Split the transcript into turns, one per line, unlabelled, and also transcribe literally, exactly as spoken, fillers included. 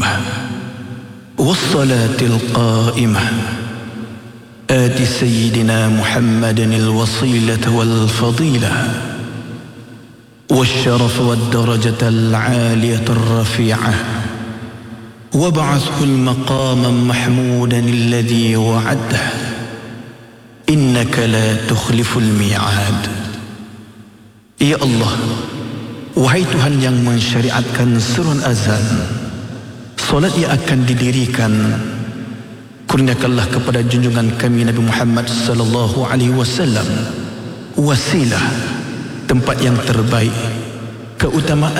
والصلاة القائمة آت سيدنا محمد الوصيلة والفضيلة والشرف والدرجة العالية الرفيعة وابعثه المقام محمودا الذي وعده إنك لا تخلف الميعاد. Ya Allah, wahai Tuhan yang mensyariatkan seruan azan, solat yang akan didirikan, kurniakanlah kepada junjungan kami Nabi Muhammad sallallahu alaihi wasallam wasilah, tempat yang terbaik, keutamaan